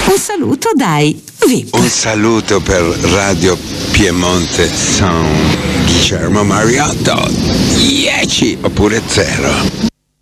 Un saluto, dai. VIP. Un saluto per Radio Piemonte Sound. Guillermo Mariotto. 10 oppure 0.